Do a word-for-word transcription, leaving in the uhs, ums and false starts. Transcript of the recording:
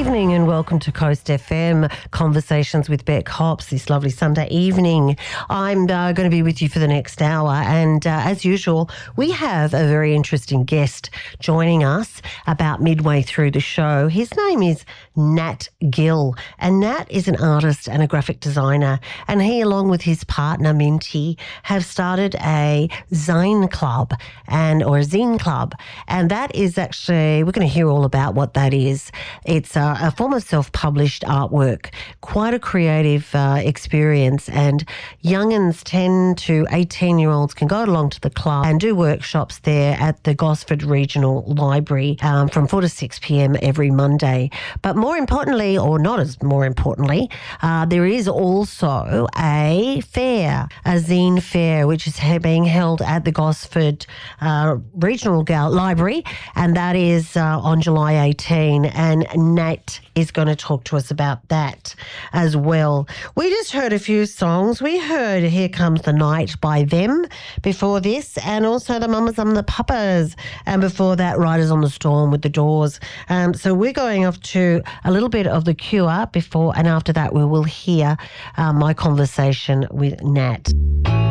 evening and welcome to Coast F M Conversations with Beck Hops this lovely Sunday evening. I'm uh, going to be with you for the next hour and uh, as usual we have a very interesting guest joining us about midway through the show. His name is Nat Gill and Nat is an artist and a graphic designer, and he along with his partner Minty have started a zine club and or a zine club, and that is actually, we're going to hear all about what that is. It's a, a form of self-published artwork, quite a creative uh, experience, and young'uns ten to eighteen-year-olds can go along to the club and do workshops there at the Gosford Regional Library um, from four to six p.m. every Monday. But more importantly, or not as more importantly, uh, there is also a fair, a zine fair, which is being held at the Gosford uh, Regional Gal- Library, and that is uh, on July eighteenth, and Nat is going to talk to us about that as well. We just heard a few songs. We heard Here Comes the Night by Them before this, and also The Mamas and the Papas, and before that Riders on the Storm with The Doors. Um, so we're going off to a little bit of The Cure before, and after that we will hear uh, my conversation with Nat.